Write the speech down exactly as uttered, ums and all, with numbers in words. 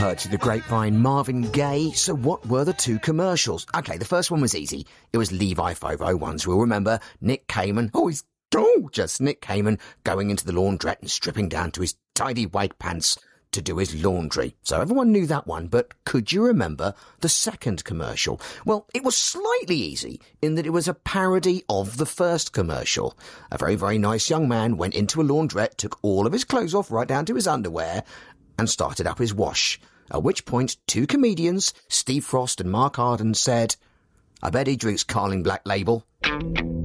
heard through the grapevine Marvin Gaye. So what were the two commercials? OK, the first one was easy. It was Levi five oh ones. We'll remember Nick Kamen. Oh, he's gorgeous. Nick Kamen going into the laundrette and stripping down to his tidy white pants to do his laundry. So everyone knew that one, but could you remember the second commercial? Well, it was slightly easy in that it was a parody of the first commercial. A very, very nice young man went into a laundrette, took all of his clothes off right down to his underwear and started up his wash. At which point, two comedians, Steve Frost and Mark Arden, said, "I bet he drinks Carling Black Label."